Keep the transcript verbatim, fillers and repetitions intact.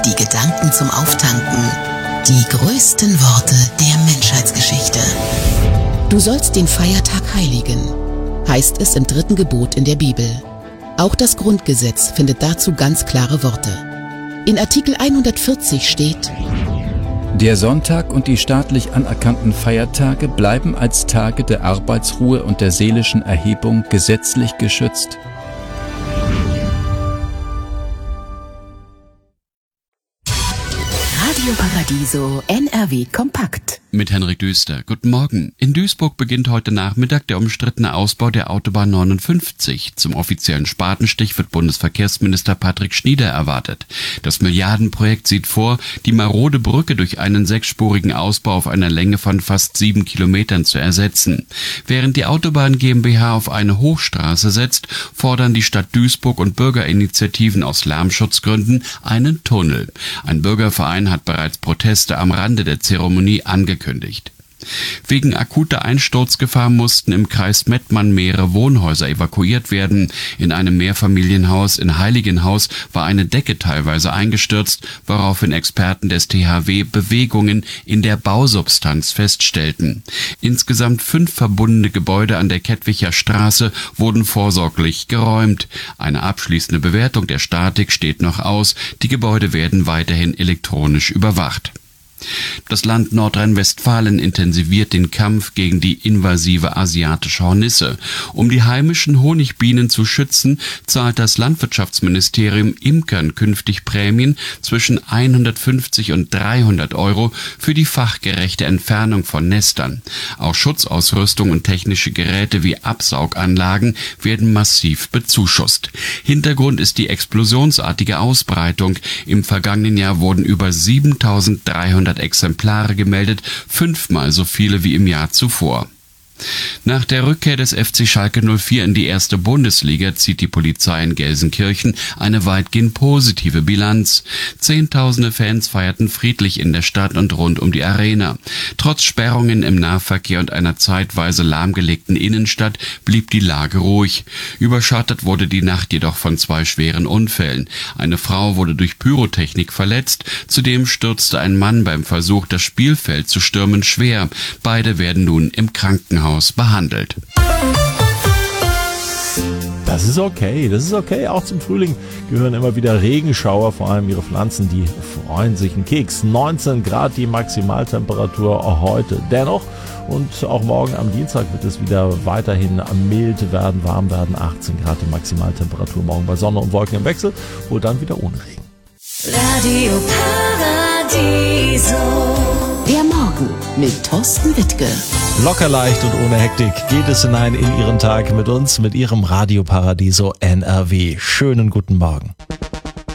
die Gedanken zum Auftanken, die größten Worte der Menschheitsgeschichte. Du sollst den Feiertag heiligen, heißt es im dritten Gebot in der Bibel. Auch das Grundgesetz findet dazu ganz klare Worte. In Artikel hundertvierzig steht: Der Sonntag und die staatlich anerkannten Feiertage bleiben als Tage der Arbeitsruhe und der seelischen Erhebung gesetzlich geschützt. Radio Paradiso N R W Kompakt. Mit Henrik Düster. Guten Morgen. In Duisburg beginnt heute Nachmittag der umstrittene Ausbau der Autobahn neunundfünfzig. Zum offiziellen Spatenstich wird Bundesverkehrsminister Patrick Schnieder erwartet. Das Milliardenprojekt sieht vor, die marode Brücke durch einen sechsspurigen Ausbau auf einer Länge von fast sieben Kilometern zu ersetzen. Während die Autobahn GmbH auf eine Hochstraße setzt, fordern die Stadt Duisburg und Bürgerinitiativen aus Lärmschutzgründen einen Tunnel. Ein Bürgerverein hat bereits Proteste am Rande der Zeremonie angekündigt. Wegen akuter Einsturzgefahr mussten im Kreis Mettmann mehrere Wohnhäuser evakuiert werden. In einem Mehrfamilienhaus in Heiligenhaus war eine Decke teilweise eingestürzt, woraufhin Experten des T H W Bewegungen in der Bausubstanz feststellten. Insgesamt fünf verbundene Gebäude an der Kettwicher Straße wurden vorsorglich geräumt. Eine abschließende Bewertung der Statik steht noch aus. Die Gebäude werden weiterhin elektronisch überwacht. Das Land Nordrhein-Westfalen intensiviert den Kampf gegen die invasive asiatische Hornisse. Um die heimischen Honigbienen zu schützen, zahlt das Landwirtschaftsministerium Imkern künftig Prämien zwischen hundertfünfzig und dreihundert Euro für die fachgerechte Entfernung von Nestern. Auch Schutzausrüstung und technische Geräte wie Absauganlagen werden massiv bezuschusst. Hintergrund ist die explosionsartige Ausbreitung. Im vergangenen Jahr wurden über siebentausenddreihundert Exemplare gemeldet, fünfmal so viele wie im Jahr zuvor. Nach der Rückkehr des F C Schalke null vier in die erste Bundesliga zieht die Polizei in Gelsenkirchen eine weitgehend positive Bilanz. Zehntausende Fans feierten friedlich in der Stadt und rund um die Arena. Trotz Sperrungen im Nahverkehr und einer zeitweise lahmgelegten Innenstadt blieb die Lage ruhig. Überschattet wurde die Nacht jedoch von zwei schweren Unfällen. Eine Frau wurde durch Pyrotechnik verletzt, zudem stürzte ein Mann beim Versuch, das Spielfeld zu stürmen, schwer. Beide werden nun im Krankenhaus behandelt. Das ist okay, das ist okay. Auch zum Frühling gehören immer wieder Regenschauer, vor allem ihre Pflanzen, die freuen sich einen Keks. neunzehn Grad die Maximaltemperatur heute. Dennoch und auch morgen am Dienstag wird es wieder weiterhin mild werden, warm werden. achtzehn Grad die Maximaltemperatur morgen bei Sonne und Wolken im Wechsel, wohl dann wieder ohne Regen. Radio Paradiso. Der Morgen mit Thorsten Wittke. Locker leicht und ohne Hektik geht es hinein in Ihren Tag mit uns, mit Ihrem Radio Paradiso N R W. Schönen guten Morgen.